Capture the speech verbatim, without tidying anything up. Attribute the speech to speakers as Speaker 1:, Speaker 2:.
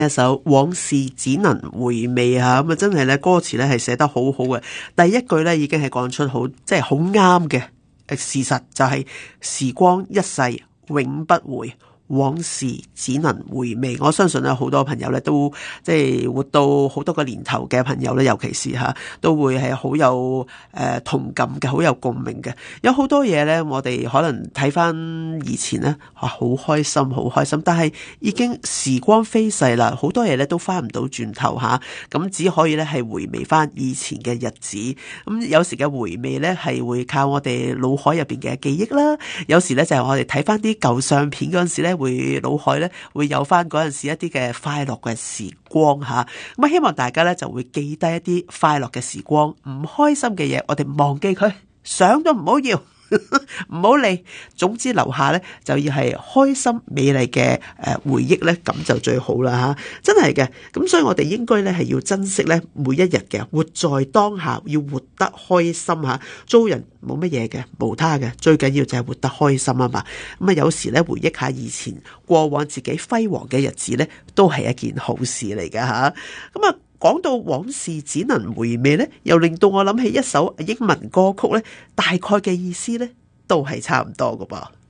Speaker 1: 一首往事只能回味吓，咁啊真係咧歌詞咧係寫得好好嘅。第一句咧已經係講出好即係好啱嘅事實，就係、是、時光一逝永不回，往事只能回味。我相信咧好多朋友咧都即係活到好多個年頭嘅朋友咧，尤其是吓都會係好有誒、呃、同感嘅，好有共鳴嘅。有好多嘢咧，我哋可能睇翻以前咧，哇好開心，好開心，但係已經時光飛逝啦，好多嘢咧都翻唔到轉頭吓，咁只可以咧係回味翻以前嘅日子。咁有時嘅回味咧係會靠我哋腦海入邊嘅記憶啦，有時咧就係我哋睇翻啲舊相片嗰陣時咧。會腦海咧會有翻嗰陣時一啲嘅快樂嘅時光吓，咁啊希望大家咧就會記低一啲快樂嘅時光，唔開心嘅嘢我哋忘記佢，想都唔好要，唔好理，總之留下咧就要係開心美麗嘅誒回憶咧，咁就最好啦吓，真係嘅。咁所以我哋應該咧係要珍惜咧每一日嘅，活在當下，要活得開心吓，做人冇乜嘢嘅，無他嘅，最緊要就係活得開心啊嘛。咁啊有時咧回憶下以前過往自己輝煌嘅日子咧，都係一件好事嚟嘅吓。咁啊講到往事只能回味咧，又令到我諗起一首英文歌曲咧，大概嘅意思咧都係差唔多㗎噃。